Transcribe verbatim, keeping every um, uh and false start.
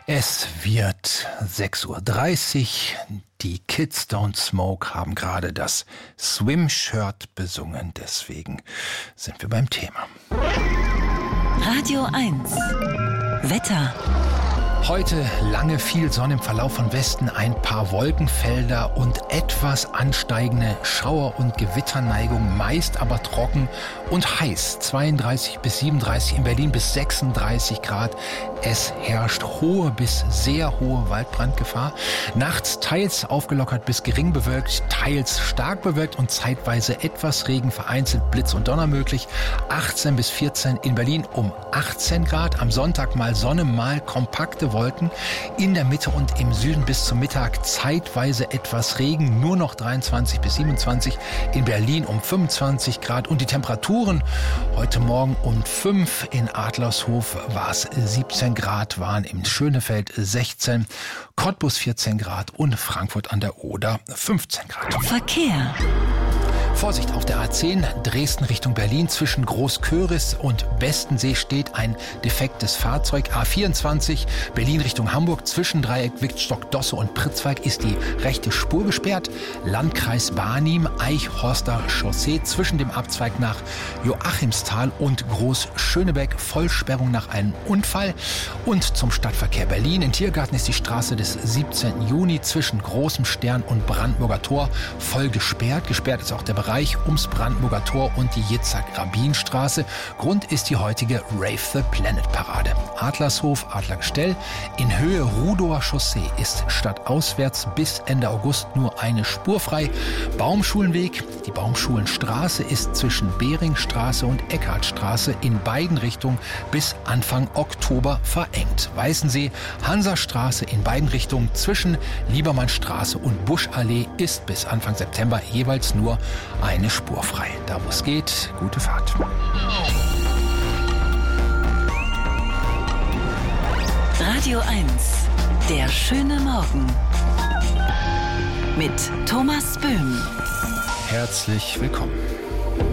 Es wird sechs Uhr dreißig. Die Kids Don't Smoke haben gerade das Swim-Shirt besungen. Deswegen sind wir beim Thema. Radio eins. Wetter. Heute lange viel Sonne im Verlauf von Westen, ein paar Wolkenfelder und etwas ansteigende Schauer- und Gewitterneigung, meist aber trocken und heiß. zweiunddreißig bis siebenunddreißig, in Berlin bis sechsunddreißig Grad. Es herrscht hohe bis sehr hohe Waldbrandgefahr. Nachts teils aufgelockert bis gering bewölkt, teils stark bewölkt und zeitweise etwas Regen, vereinzelt Blitz und Donner möglich. achtzehn bis vierzehn in Berlin um achtzehn Grad. Am Sonntag mal Sonne, mal kompakte Wolken. In der Mitte und im Süden bis zum Mittag zeitweise etwas Regen, nur noch dreiundzwanzig bis siebenundzwanzig. In Berlin um fünfundzwanzig Grad und die Temperaturen heute Morgen um fünf. In Adlershof war es siebzehn Grad, waren im Schönefeld sechzehn, Cottbus vierzehn Grad und Frankfurt an der Oder fünfzehn Grad. Verkehr. Vorsicht auf der A zehn, Dresden Richtung Berlin. Zwischen Großköris und Bestensee steht ein defektes Fahrzeug. A vierundzwanzig, Berlin Richtung Hamburg. Zwischen Dreieck Wittstock, Dosse und Pritzwalk ist die rechte Spur gesperrt. Landkreis Barnim, Eichhorster Chaussee. Zwischen dem Abzweig nach Joachimsthal und Groß-Schönebeck Vollsperrung nach einem Unfall. Und zum Stadtverkehr Berlin. In Tiergarten ist die Straße des siebzehnten Juni zwischen Großem Stern und Brandenburger Tor voll gesperrt. Gesperrt ist auch der Bereich ums Brandenburger Tor und die Jitzak-Rabin-Straße. Grund ist die heutige Rave the Planet Parade. Adlershof, Adlergestell. In Höhe Rudower Chaussee ist stadtauswärts bis Ende August nur eine Spur frei. Baumschulenweg. Die Baumschulenstraße ist zwischen Beringstraße und Eckartstraße in beiden Richtungen bis Anfang Oktober verengt. Weißensee, Hansastraße in beiden Richtungen zwischen Liebermannstraße und Buschallee ist bis Anfang September jeweils nur eine Spur frei. Da wo es geht, gute Fahrt. Radio eins. Der schöne Morgen. Mit Thomas Böhm. Herzlich willkommen.